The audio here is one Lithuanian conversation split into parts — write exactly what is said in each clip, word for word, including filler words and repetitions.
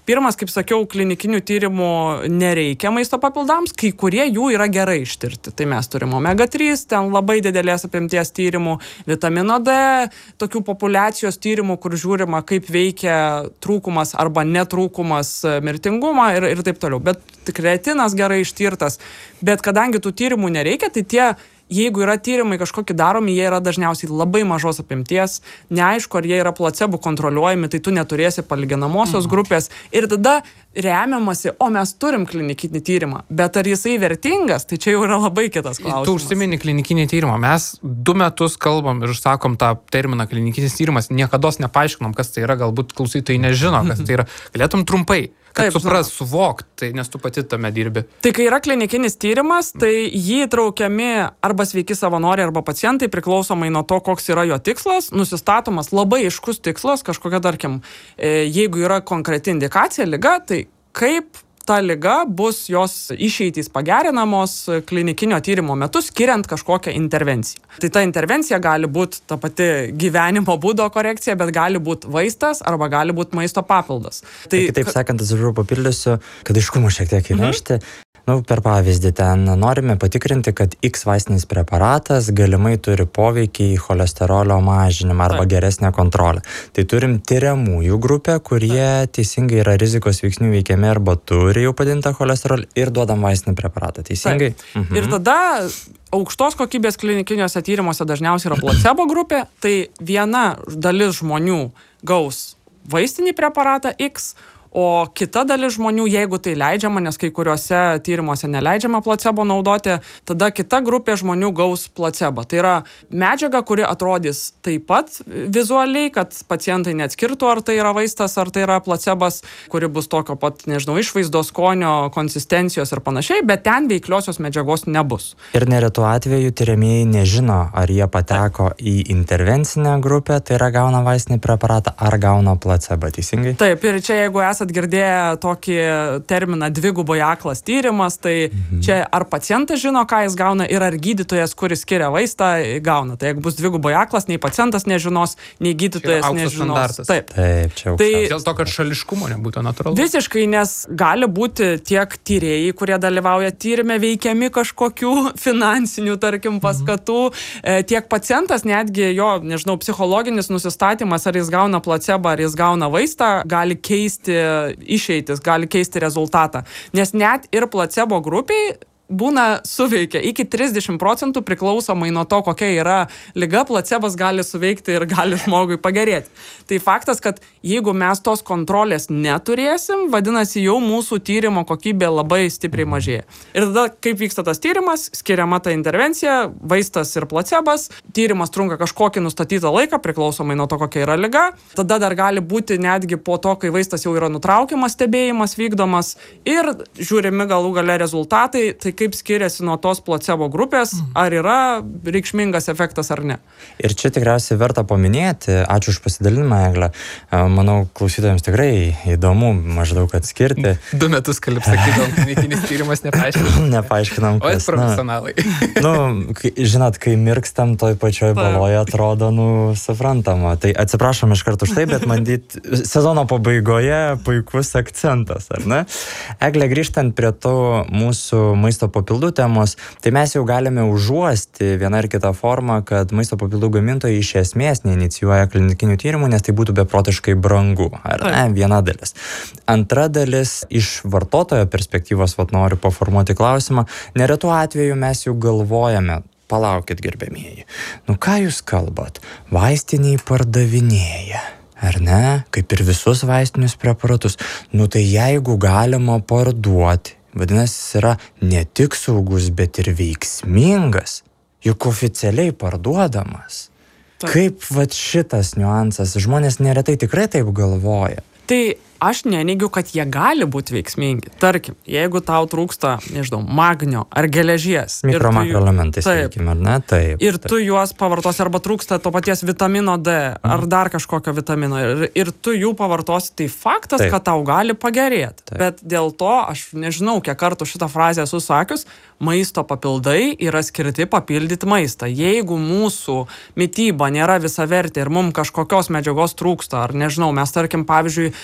pirmas, kaip sakiau, klinikinių tyrimų nereikia maisto papildams, kai kurie jų yra gerai ištirti. Tai mes turim omega trys, ten labai didelės apimties tyrimų, vitamino D, tokių populiacijos tyrimų, kur žiūrima, kaip veikia trūkumas arba netrūkumas mirtingumą ir, ir taip toliau. Bet kreatinas gerai ištirtas. Bet kadangi tų tyrimų nereikia, tai tie jeigu yra tyrimai kažkokie daromi, jie yra dažniausiai labai mažos apimties, neaišku, ar jie yra placebo kontroliuojami, tai tu neturėsi palyginamosios mhm. grupės ir tada remiamasi, o mes turim klinikinį tyrimą, bet ar jisai vertingas, tai čia jau yra labai kitas klausimas. Tu užsimeni klinikinį tyrimą, mes du metus kalbam ir sakom tą terminą klinikinis tyrimas, niekados nepaaiškinom, kas tai yra, galbūt klausytojai nežino, kas tai yra. Galėtum trumpai, kad Taip, supras, suvokt, tai, nes tu pati tame dirbi. Tai kai yra klinikinis tyrimas, tai jį traukiami arba sveiki savanoriai, arba pacientai, priklausomai nuo to, koks yra jo tikslas, nusistatomas labai aiškus tikslas, kažkokia, tarkim, jeigu yra konkreti indikacija, liga, tai kaip ta liga bus jos išeitys pagerinamos klinikinio tyrimo metu, skiriant kažkokią intervenciją. Tai ta intervencija gali būti ta pati gyvenimo būdo korekcija, bet gali būti vaistas arba gali būti maisto papildas. Tai, tai kitaip sakant, atsiprašau, papildysiu, kad aiškumo šiek tiek įnešti. Mhm. Nu, per pavyzdį ten norime patikrinti, kad X vaistinis preparatas galimai turi poveikį į cholesterolio mažinimą arba Taip. Geresnę kontrolę. Tai turim tyriamųjų grupę, kurie Taip. Teisingai yra rizikos veiksnių veikiami arba turi jau padidintą cholesterolį ir duodam vaistinį preparatą. Teisingai? Mhm. Ir tada aukštos kokybės klinikiniuose tyrimuose dažniausiai yra placebo grupė, tai viena dalis žmonių gaus vaistinį preparatą X, o kita dalis žmonių, jeigu tai leidžiama, nes kai kuriuose tyrimuose neleidžiama placebo naudoti, tada kita grupė žmonių gaus placebo. Tai yra medžiaga, kuri atrodys taip pat vizualiai, kad pacientai neatskirtų, ar tai yra vaistas, ar tai yra placebas, kuri bus tokio pat, nežinau, išvaizdos, skonio, konsistencijos ir panašiai, bet ten veikliosios medžiagos nebus. Ir neretu atveju tyriamieji nežino, ar jie pateko Taip. Į intervencinę grupę, tai yra gauna vaistinį preparatą, ar gauna placebą, teisingai? Taip, ir čia jeigu esat girdėję tokį terminą dvigubai aklas tyrimas, tai mhm. čia ar pacientas žino, ką jis gauna, ir ar gydytojas, kuris skiria vaistą, gauna. Tai jeigu bus dvigubai aklas, nei pacientas nežinos, nei gydytojas nežinos. Taip, Taip čia tai dėl to, kad šališkumo nebūtų natūralu. Visiškai, nes gali būti tiek tyrėjai, kurie dalyvauja tyrime, veikiami kažkokių finansinių, tarkim, paskatų, mhm. tiek pacientas, netgi jo, nežinau, psichologinis nusistatymas, ar jis gauna placebą, ar jis gauna vaistą, gali keisti išeitis, gali keisti rezultatą. Nes net ir placebo grupiai būna suveikia iki trisdešimt procentų priklausomai nuo to, kokia yra liga, placebas gali suveikti ir gali žmogui pagerėti. Tai faktas, kad jeigu mes tos kontrolės neturėsim, vadinasi, jau mūsų tyrimo kokybė labai stipriai mažėja. Ir tada, kaip vyksta tas tyrimas, skiriama ta intervencija, vaistas ir placebas, tyrimas trunka kažkokį nustatytą laiką, priklausomai nuo to, kokia yra liga. Tada dar gali būti netgi po to, kai vaistas jau yra nutraukiamas, stebėjimas vykdomas ir žiūrimi galų gale rezultatai, tai kaip skiriasi nuo tos placebo grupės, ar yra reikšmingas efektas ar ne. Ir čia tikriausiai verta paminėti, ačiū už pasidalinimą, Egle. Manau, klausytojams tikrai įdomu maždaug atskirti. Du metus, kaip sakydom, klinikinis tyrimas nepaaiškinam. Nepaaiškinam, kas. O jūs profesionalai. Nu, kai, žinot, kai mirkstam toj pačioj baloje, atrodo, nu, suprantama. Tai atsiprašom iš karto už tai, bet mandyt, sezono pabaigoje puikus akcentas, ar ne? Egle, grįžtant prie to mūsų maisto papildų temos, tai mes jau galime užuosti vieną ar kitą formą, kad maisto papildų gamintojai iš esmės neinicijuoja klinikinių tyrimų, nes tai būtų beprotiškai brangu, ar ne? Viena dalis. Antra dalis, iš vartotojo perspektyvos, vat noriu paformuoti klausimą, neretu atveju mes jau galvojame, palaukit gerbėmieji, nu ką jūs kalbat, vaistiniai pardavinėja. Ar ne? Kaip ir visus vaistinius preparatus. Nu tai jeigu galima parduoti, vadinasi, jis yra ne tik saugus, bet ir veiksmingas, juk oficialiai parduodamas. Taip. Kaip vat šitas niuansas, žmonės neretai tikrai taip galvoja. Tai aš neneigiu, kad jie gali būti veiksmingi. Tarkim, jeigu tau trūksta, nežinau, magnio ar geležies. Mikro makroelementai, sakykime, ar ne? Taip. Ir taip. tu juos pavartosi, arba trūksta to paties vitamino D, mhm. ar dar kažkokio vitamino, ir, ir tu jų pavartosi, tai faktas, taip. Kad tau gali pagerėti. Taip. Bet dėl to, aš nežinau, kiek kartų šitą frazę esu sakius, maisto papildai yra skirti papildyti maistą. Jeigu mūsų mityba nėra visavertė ir mums kažkokios medžiagos trūksta, ar nežinau, mes tarkim, pavyzdžiui,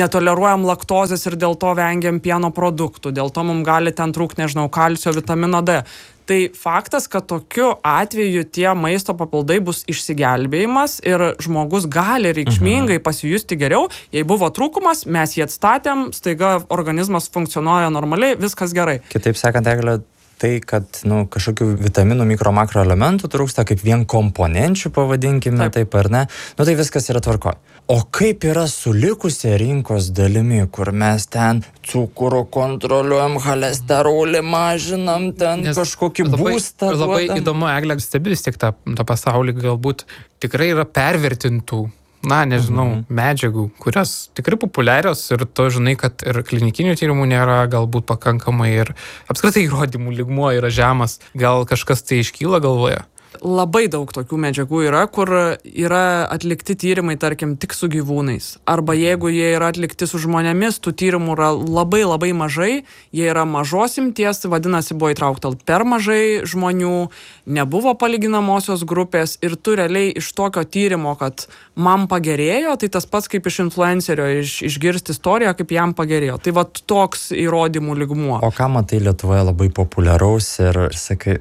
netoleruojam laktozės ir dėl to vengiam pieno produktų, dėl to mums gali ten trūkti, nežinau, kalcio, vitamino D. Tai faktas, kad tokiu atveju tie maisto papildai bus išsigelbėjimas ir žmogus gali reikšmingai pasijusti geriau. Jei buvo trūkumas, mes jį atstatėm, staiga organizmas funkcionuoja normaliai, viskas gerai. Kitaip sakant, Eglė, tai, kad nu, kažkokių vitaminų, mikro, makro elementų trūksta, kaip vien komponenčių, pavadinkime, taip, taip ar ne, nu tai viskas yra tvarkoj. O kaip yra su likusia rinkos dalimi, kur mes ten cukrų kontroliuojam, cholesterolį mažinam, ten Nes kažkokį labai, būstą duodam? Labai įdomu, Eglė, stebi vis tiek tą, tą pasaulį, galbūt tikrai yra pervertintų, na, nežinau, mhm. medžiagų, kurios tikrai populiarios ir to žinai, kad ir klinikinių tyrimų nėra galbūt pakankamai ir apskritai įrodymų lygmuo yra žemas. Gal kažkas tai iškyla galvoje? Labai daug tokių medžiagų yra, kur yra atlikti tyrimai, tarkim, tik su gyvūnais. Arba jeigu jie yra atlikti su žmonėmis, tų tyrimų yra labai labai mažai, jie yra mažos imties, vadinasi, buvo įtraukta per mažai žmonių, nebuvo palyginamosios grupės ir tu realiai iš tokio tyrimo, kad man pagerėjo, tai tas pats kaip iš influencerio, iš, išgirsti istoriją, kaip jam pagerėjo. Tai va toks įrodymų lygmuo. O ką matai Lietuvoje labai populiaraus ir sakai,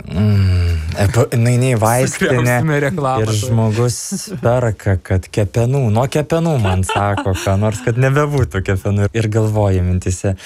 mm, nainiai vaistinė ir žmogus perka, kad kepenų, nuo kepenų man sako, ką nors, kad nebebūtų kepenų ir galvoja mintise.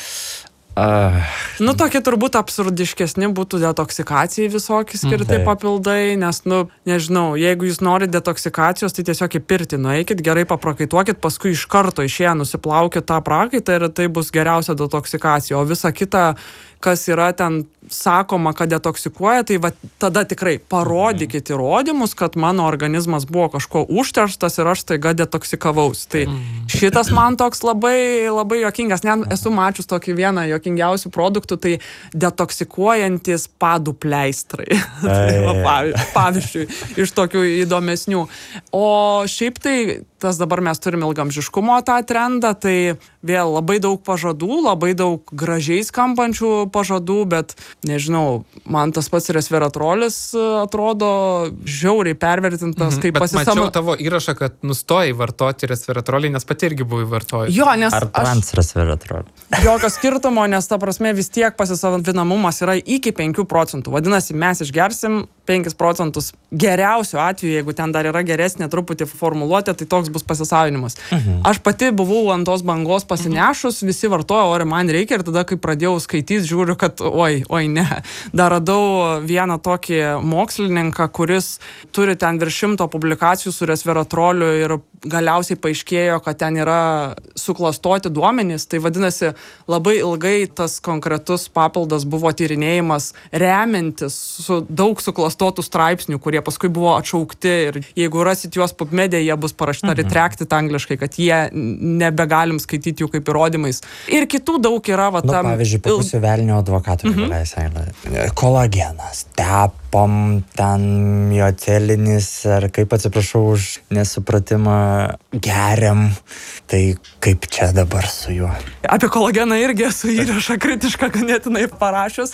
Uh, nu, tokie turbūt absurdiškesni būtų detoksikacijai visokie skirti mm, papildai, nes, nu, nežinau, jeigu jūs norite detoksikacijos, tai tiesiog į pirtį nueikit, gerai paprakaituokit, paskui iš karto išėję nusiplaukit tą prakaitą ir tai bus geriausia detoksikacija, o visa kita, kas yra ten sakoma, kad detoksikuoja, tai va, tada tikrai parodykit įrodymus, kad mano organizmas buvo kažko užterštas ir aš staiga detoksikavaus. Tai šitas man toks labai, labai juokingas. Net esu mačius tokį vieną juokingiausių produktų, tai detoksikuojantis padų pleistrai. Tai va, pavyzdžiui, iš tokių įdomesnių. O šiaip tai, tas dabar mes turime ilgamžiškumo tą trendą, tai vėl labai daug pažadų, labai daug gražiai skambančių pažadų, bet nežinau, man tas pats resveratrolis atrodo žiauriai pervertintas, mhm, kaip pasisama. Bet mačiau tavo įrašą, kad nustojai vartoti resveratrolį, nes pati irgi buvai vartojus. Jo, nes Ar trans resveratrolį? Jokio skirtumo, nes ta prasme vis tiek pasisavinamumas yra iki penkių procentų. Vadinasi, mes išgersim penkis procentus geriausiu atveju, jeigu ten dar yra geresnė truputį formuluotė, tai toks bus pasisavinimas. Mhm. Aš pati buvau ant tos bangos pasinešus, visi vartojo, o man reikia ir tada, kai pradėjau skaityti, žiūriu, kad oi, oi ne. Dar radau vieną tokį mokslininką, kuris turi ten virš šimto publikacijų su resveratroliu ir galiausiai paaiškėjo, kad ten yra suklastoti duomenys. Tai vadinasi, labai ilgai tas konkretus papildas buvo tyrinėjimas remiantis su daug suklastotų straipsnių, kurie paskui buvo atšaukti ir jeigu rasit juos PubMed'e, jie bus parašyta mhm. retracted angliškai, kad jie nebegalim skaityti jų kaip įrodymais. Ir kitų daug yra, va, nu, tam... Pavyzdžiui, papusiu velnio advokatų mhm. galiausiai. Kolagenas, tepam, ten miocelinis, ar kaip atsiprašau už nesupratimą, geriam. Tai kaip čia dabar su juo? Apie kolageną irgi esu įrašą kritišką ganėtinai parašius.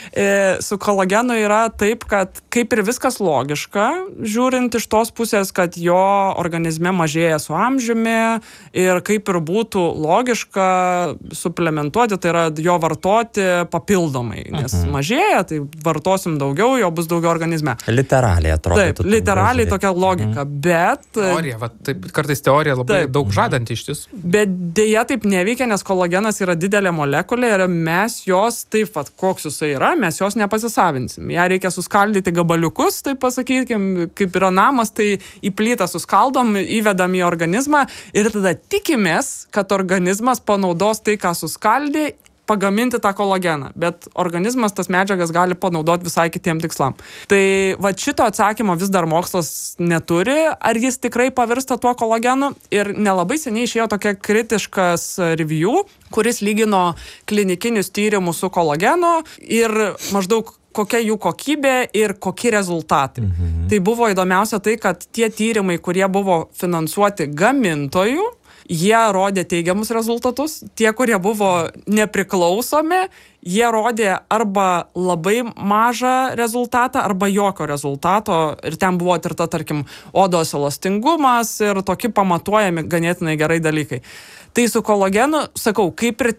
E, su kolagenu yra taip, kad kaip ir viskas logiška, žiūrint iš tos pusės, kad jo organizme mažėja su amžiumi ir kaip ir būtų logiška suplementuoti, tai yra jo vartoti papildomai, nes mhm. mažėja, tai vartosim daugiau, jo bus daugiau organizme. Literaliai atrodo. Taip, literaliai tokia logika, mhm. bet... Teorija, va, taip, kartais teorija labai taip. Daug žadanti iš tiesų. Bet dėja taip neveikia, nes kolagenas yra didelė molekulė ir mes jos taip pat, koks jisai yra, mes jos nepasisavinsim. Ja reikia suskaldyti gabaliukus, taip pasakykim, kaip yra namas, tai į plytą suskaldom, įvedam į organizmą ir tada tikimės, kad organizmas panaudos tai, ką suskaldė, pagaminti tą kolageną, bet organizmas tas medžiagas gali panaudoti visai kitiem tikslam. Tai va šito atsakymo vis dar mokslas neturi, ar jis tikrai pavirsta tuo kolagenu ir nelabai seniai išėjo tokia kritiškas review, kuris lygino klinikinius tyrimus su kolagenu ir maždaug kokia jų kokybė ir kokie rezultatai. Mhm. Tai buvo įdomiausia tai, kad tie tyrimai, kurie buvo finansuoti gamintojų, jie rodė teigiamus rezultatus, tie, kurie buvo nepriklausomi, jie rodė arba labai mažą rezultatą, arba jokio rezultato ir ten buvo tirta, tarkim, odos elastingumas ir tokie pamatuojami ganėtinai gerai dalykai. Tai su kolagenu, sakau, kaip ir